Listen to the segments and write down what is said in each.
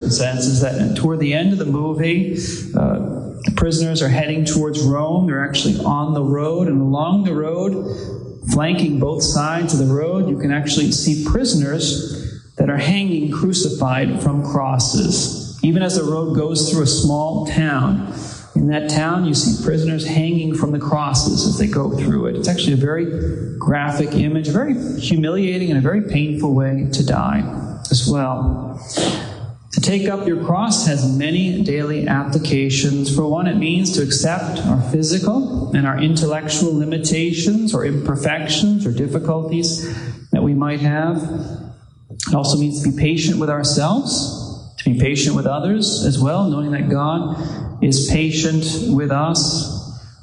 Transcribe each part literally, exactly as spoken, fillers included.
sense is that toward the end of the movie, uh, the prisoners are heading towards Rome. They're actually on the road, and along the road, flanking both sides of the road, you can actually see prisoners that are hanging crucified from crosses. Even as the road goes through a small town, in that town you see prisoners hanging from the crosses as they go through it. It's actually a very graphic image, a very humiliating and a very painful way to die as well. To take up your cross has many daily applications. For one, it means to accept our physical and our intellectual limitations or imperfections or difficulties that we might have. It also means to be patient with ourselves, to be patient with others as well, knowing that God is patient with us.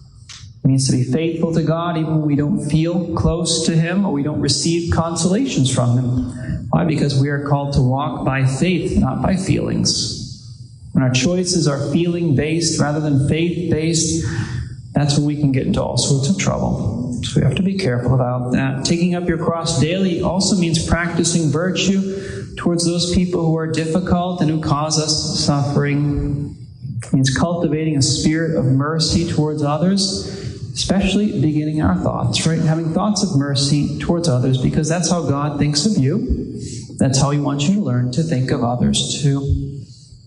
It means to be faithful to God even when we don't feel close to Him or we don't receive consolations from Him. Why? Because we are called to walk by faith, not by feelings. When our choices are feeling-based rather than faith-based, that's when we can get into all sorts of trouble. So we have to be careful about that. Taking up your cross daily also means practicing virtue towards those people who are difficult and who cause us suffering. It means cultivating a spirit of mercy towards others, especially beginning our thoughts, right? Having thoughts of mercy towards others, because that's how God thinks of you. That's how He wants you to learn to think of others too.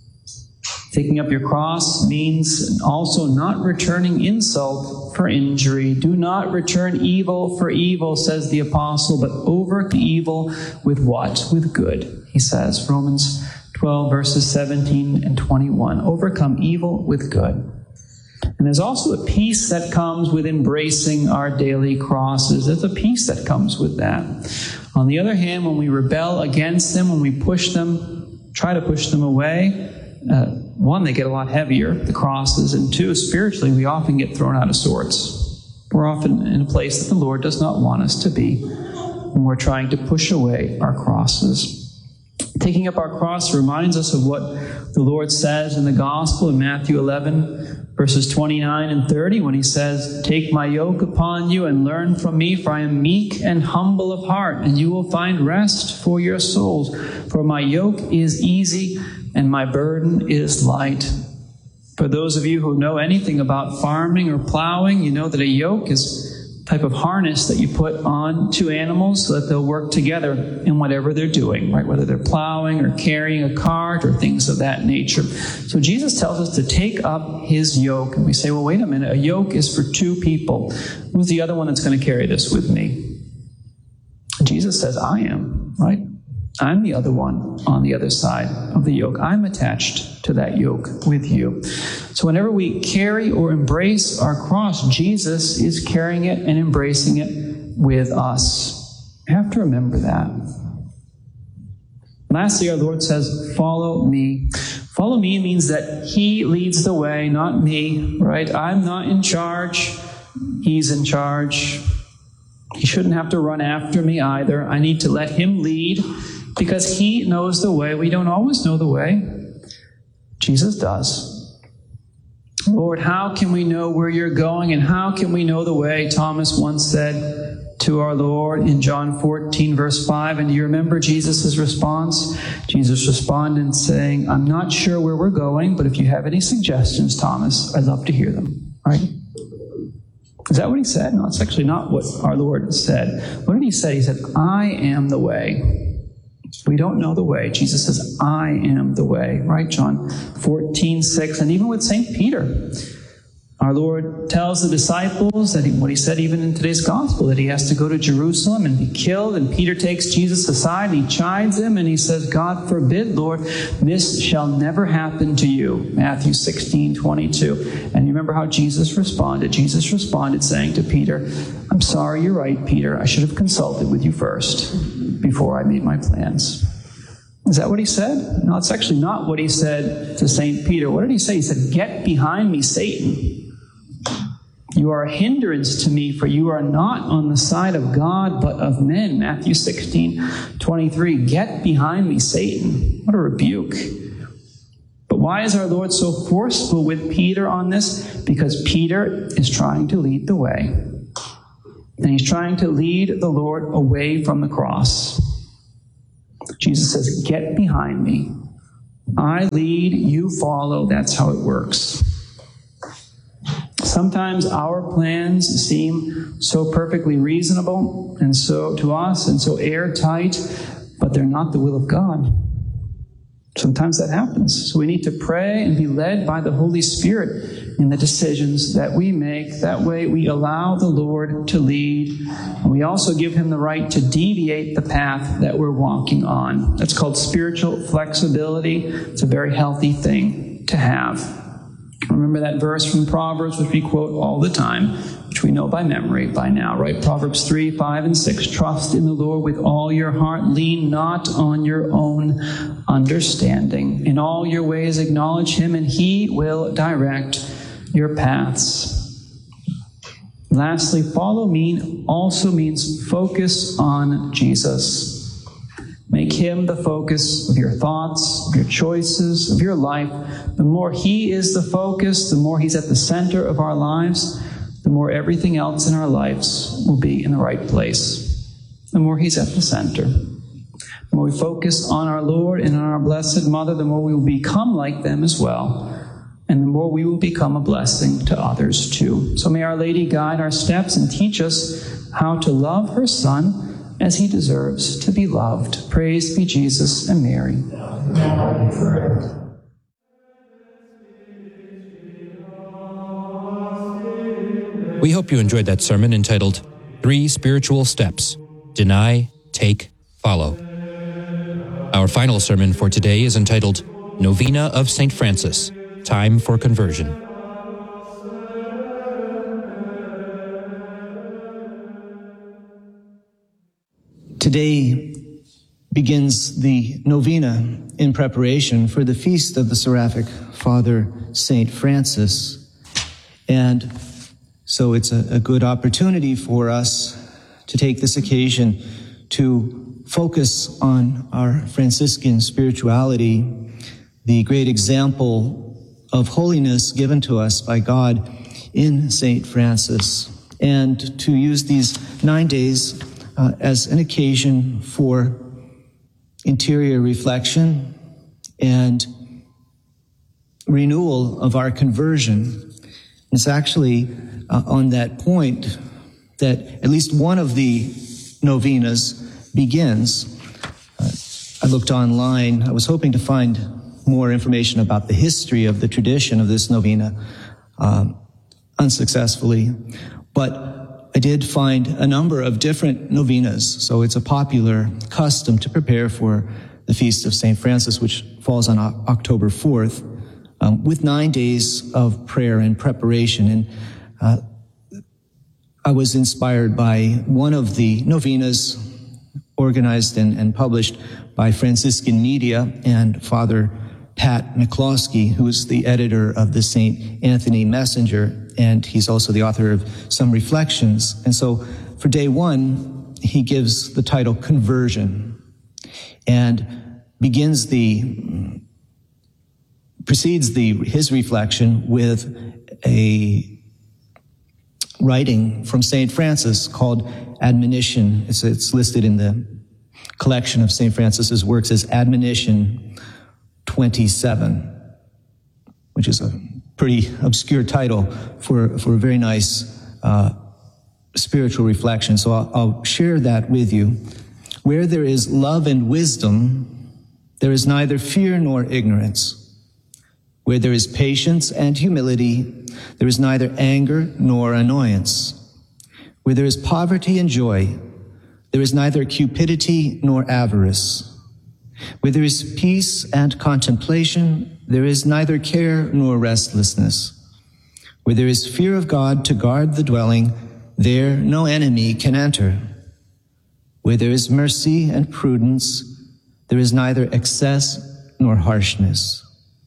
Taking up your cross means also not returning insult for injury. Do not return evil for evil, says the apostle, but overcome evil with what? With good, he says. Romans twelve, verses seventeen and twenty-one. Overcome evil with good. And there's also a peace that comes with embracing our daily crosses. There's a peace that comes with that. On the other hand, when we rebel against them, when we push them, try to push them away, uh, one, they get a lot heavier, the crosses, and two, spiritually, we often get thrown out of sorts. We're often in a place that the Lord does not want us to be when we're trying to push away our crosses. Taking up our cross reminds us of what the Lord says in the Gospel in Matthew eleven, verses twenty-nine and thirty, when He says, "Take my yoke upon you and learn from me, for I am meek and humble of heart, and you will find rest for your souls. For my yoke is easy and my burden is light." For those of you who know anything about farming or plowing, you know that a yoke is type of harness that you put on two animals so that they'll work together in whatever they're doing, right? Whether they're plowing or carrying a cart or things of that nature. So Jesus tells us to take up His yoke. And we say, well, wait a minute, a yoke is for two people. Who's the other one that's going to carry this with me? Jesus says, I am, right? I'm the other one on the other side of the yoke. I'm attached to that yoke with you. So whenever we carry or embrace our cross, Jesus is carrying it and embracing it with us. You have to remember that. Lastly, our Lord says, follow me. Follow me means that He leads the way, not me, right? I'm not in charge. He's in charge. He shouldn't have to run after me either. I need to let Him lead, because He knows the way. We don't always know the way. Jesus does. Lord, how can we know where You're going, and how can we know the way? Thomas once said to our Lord in John fourteen, verse five. And do you remember Jesus' response? Jesus responded saying, I'm not sure where we're going, but if you have any suggestions, Thomas, I'd love to hear them. Right? Is that what He said? No, it's actually not what our Lord said. What did He say? He said, I am the way. We don't know the way. Jesus says, I am the way. Right? John fourteen, six. And even with Saint Peter, our Lord tells the disciples that he, what He said even in today's gospel, that He has to go to Jerusalem and be killed. And Peter takes Jesus aside and he chides him and he says, God forbid, Lord, this shall never happen to you. Matthew sixteen, twenty-two. And you remember how Jesus responded. Jesus responded saying to Peter, I'm sorry, you're right, Peter. I should have consulted with you first before I made my plans. Is that what He said? No, it's actually not what He said to Saint Peter. What did He say? He said, get behind me, Satan. You are a hindrance to me, for you are not on the side of God, but of men. Matthew sixteen, twenty-three. Get behind me, Satan. What a rebuke. But why is our Lord so forceful with Peter on this? Because Peter is trying to lead the way. And he's trying to lead the Lord away from the cross. Jesus says, get behind me. I lead, you follow. That's how it works. Sometimes our plans seem so perfectly reasonable and so to us and so airtight, but they're not the will of God. Sometimes that happens. So we need to pray and be led by the Holy Spirit in the decisions that we make. That way we allow the Lord to lead. And we also give him the right to deviate the path that we're walking on. That's called spiritual flexibility. It's a very healthy thing to have. Remember that verse from Proverbs, which we quote all the time, which we know by memory by now, right? Proverbs three, five, and six. Trust in the Lord with all your heart. Lean not on your own understanding. In all your ways acknowledge him, and he will direct your paths. Lastly, follow me also means focus on Jesus. Make him the focus of your thoughts, of your choices, of your life. The more he is the focus, the more he's at the center of our lives, the more everything else in our lives will be in the right place. The more he's at the center. The more we focus on our Lord and on our Blessed Mother, the more we will become like them as well. And the more we will become a blessing to others too. So may Our Lady guide our steps and teach us how to love her Son as he deserves to be loved. Praise be Jesus and Mary. We hope you enjoyed that sermon entitled Three Spiritual Steps: Deny, Take, Follow. Our final sermon for today is entitled Novena of Saint Francis, Time for Conversion. Today begins the novena in preparation for the feast of the Seraphic Father, Saint Francis. And so it's a, a good opportunity for us to take this occasion to focus on our Franciscan spirituality, the great example of holiness given to us by God in Saint Francis, and to use these nine days Uh, as an occasion for interior reflection and renewal of our conversion. It's actually uh, on that point that at least one of the novenas begins. Uh, I looked online. I was hoping to find more information about the history of the tradition of this novena, um, unsuccessfully, but I did find a number of different novenas, so it's a popular custom to prepare for the Feast of Saint Francis, which falls on o- October fourth, um, with nine days of prayer and preparation. And uh, I was inspired by one of the novenas organized and, and published by Franciscan Media and Father Pat McCloskey, who is the editor of the Saint Anthony Messenger, and he's also the author of some reflections. And so for day one, he gives the title Conversion and begins the, precedes the, his reflection with a writing from Saint Francis called Admonition. It's, it's listed in the collection of Saint Francis's works as Admonition twenty-seven, which is a pretty obscure title for, for a very nice uh, spiritual reflection. So I'll, I'll share that with you. Where there is love and wisdom, there is neither fear nor ignorance. Where there is patience and humility, there is neither anger nor annoyance. Where there is poverty and joy, there is neither cupidity nor avarice. Where there is peace and contemplation, there is neither care nor restlessness. Where there is fear of God to guard the dwelling, there no enemy can enter. Where there is mercy and prudence, there is neither excess nor harshness.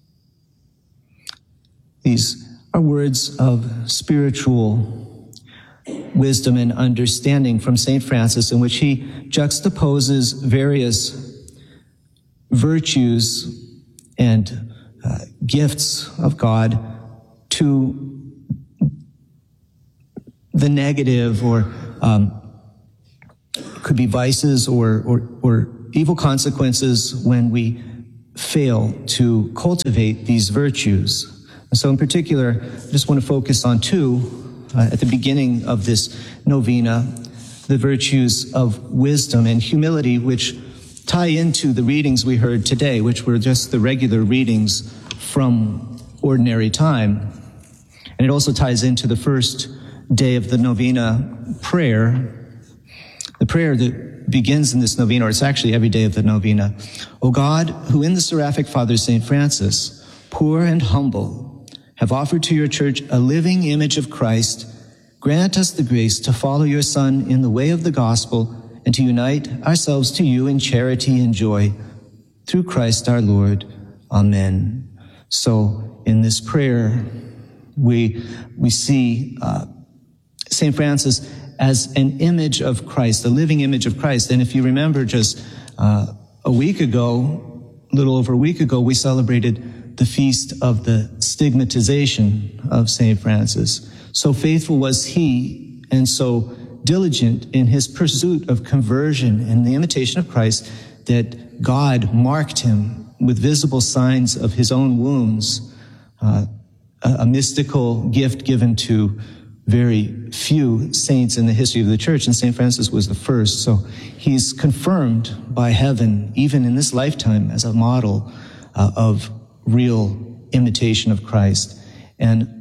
These are words of spiritual wisdom and understanding from Saint Francis, in which he juxtaposes various virtues and uh, gifts of God to the negative, or um, could be vices or, or, or evil consequences when we fail to cultivate these virtues. And so in particular, I just want to focus on two uh, at the beginning of this novena, the virtues of wisdom and humility, which tie into the readings we heard today, which were just the regular readings from ordinary time. And it also ties into the first day of the novena prayer, the prayer that begins in this novena, or it's actually every day of the novena. O God, who in the Seraphic Father Saint Francis, poor and humble, have offered to your church a living image of Christ, grant us the grace to follow your Son in the way of the gospel and to unite ourselves to you in charity and joy. Through Christ our Lord. Amen. So in this prayer, we, we see uh, Saint Francis as an image of Christ, a living image of Christ. And if you remember just uh, a week ago, a little over a week ago, we celebrated the feast of the stigmatization of Saint Francis. So faithful was he, and so diligent in his pursuit of conversion and the imitation of Christ, that God marked him with visible signs of his own wounds, uh, a, a mystical gift given to very few saints in the history of the church, and Saint Francis was the first. So he's confirmed by heaven, even in this lifetime, as a model uh, of real imitation of Christ. And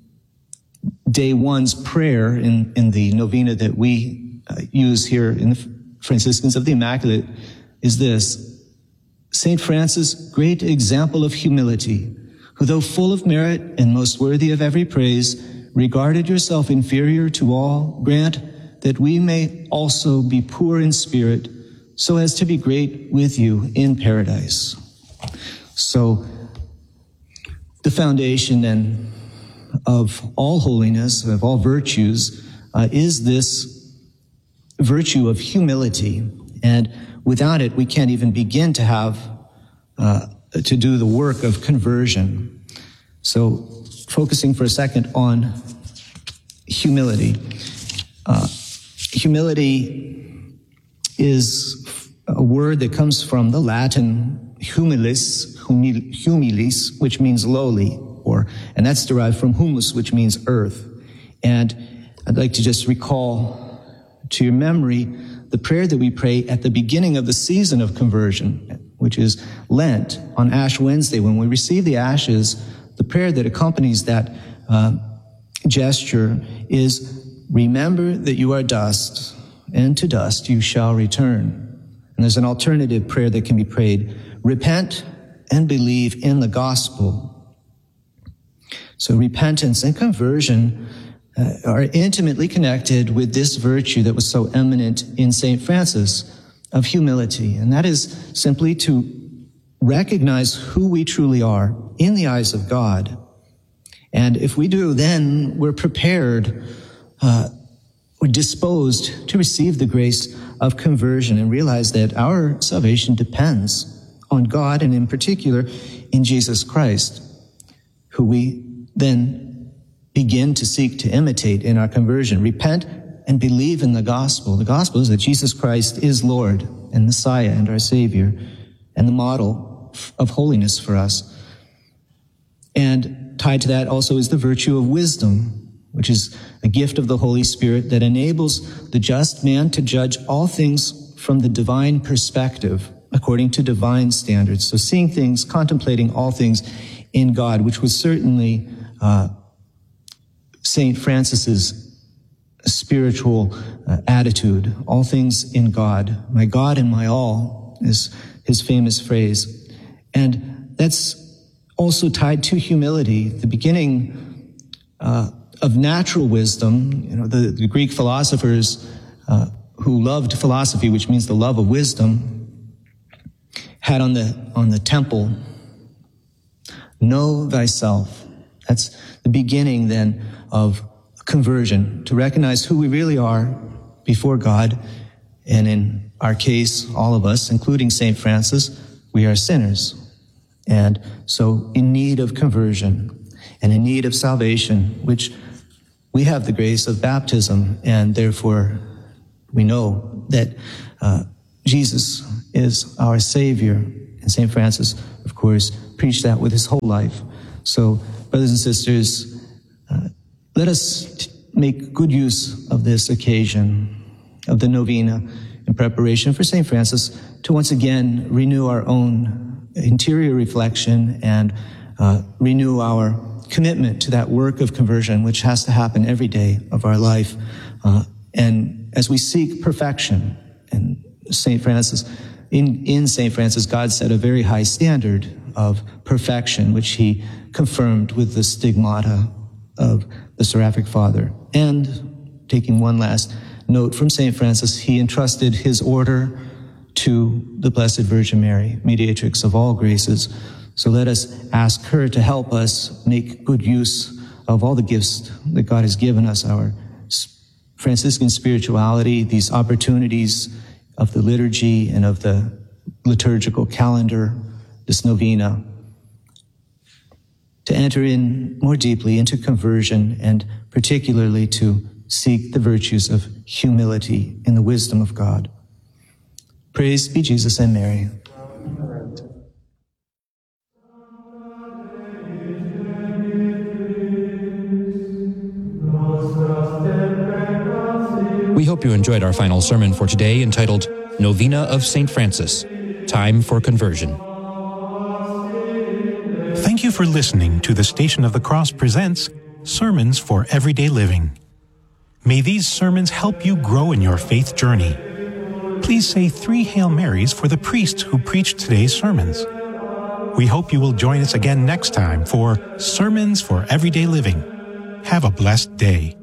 day one's prayer in, in the novena that we uh, use here in the Franciscans of the Immaculate is this: Saint Francis, great example of humility, who though full of merit and most worthy of every praise, regarded yourself inferior to all, grant that we may also be poor in spirit, so as to be great with you in paradise. So the foundation then of all holiness, of all virtues, uh, is this virtue of humility. And without it, we can't even begin to have, uh, to do the work of conversion. So focusing for a second on humility. Uh, humility is a word that comes from the Latin humilis, humil, humilis, which means lowly, or, and that's derived from humus, which means earth. And I'd like to just recall to your memory the prayer that we pray at the beginning of the season of conversion, which is Lent, on Ash Wednesday. When we receive the ashes, the prayer that accompanies that uh, gesture is, remember that you are dust, and to dust you shall return. And there's an alternative prayer that can be prayed, repent and believe in the gospel. So repentance and conversion uh, are intimately connected with this virtue that was so eminent in Saint Francis of humility. And that is simply to recognize who we truly are in the eyes of God. And if we do, then we're prepared, uh, we're disposed to receive the grace of conversion and realize that our salvation depends on God, and in particular in Jesus Christ, who we then begin to seek to imitate in our conversion. Repent and believe in the gospel. The gospel is that Jesus Christ is Lord and Messiah and our Savior and the model of holiness for us. And tied to that also is the virtue of wisdom, which is a gift of the Holy Spirit that enables the just man to judge all things from the divine perspective, according to divine standards. So seeing things, contemplating all things in God, which was certainly uh, Saint Francis's spiritual uh, attitude. All things in God. My God and my all is his famous phrase. And that's also tied to humility. The beginning uh, of natural wisdom, you know, the, the Greek philosophers uh, who loved philosophy, which means the love of wisdom, had on the on the temple, know thyself. That's the beginning then of conversion, to recognize who we really are before God. And in our case, all of us, including Saint Francis, we are sinners. And so in need of conversion and in need of salvation, which we have the grace of baptism, and therefore we know that uh, Jesus is our Savior. And And Saint Francis, of course, preached that with his whole life. So, brothers and sisters, uh, let us t- make good use of this occasion of the novena in preparation for Saint Francis to once again renew our own interior reflection and uh, renew our commitment to that work of conversion, which has to happen every day of our life. Uh, and as we seek perfection, and Saint Francis, in, in Saint Francis, God set a very high standard of perfection, which he confirmed with the stigmata of the Seraphic Father. And taking one last note from Saint Francis, he entrusted his order to the Blessed Virgin Mary, mediatrix of all graces. So let us ask her to help us make good use of all the gifts that God has given us, our Franciscan spirituality, these opportunities of the liturgy and of the liturgical calendar, this novena, to enter in more deeply into conversion and particularly to seek the virtues of humility in the wisdom of God. Praise be Jesus and Mary. We hope you enjoyed our final sermon for today, entitled Novena of Saint Francis, Time for Conversion. Thank you for listening to the Station of the Cross presents Sermons for Everyday Living. May these sermons help you grow in your faith journey. Please say three Hail Marys for the priests who preached today's sermons. We hope you will join us again next time for Sermons for Everyday Living. Have a blessed day.